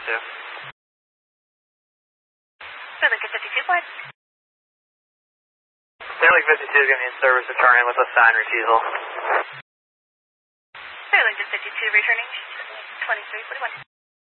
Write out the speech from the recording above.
Lincoln 52, what? Lincoln 52 is going to be in service returning with a sign refusal. Lincoln 52 returning 2341.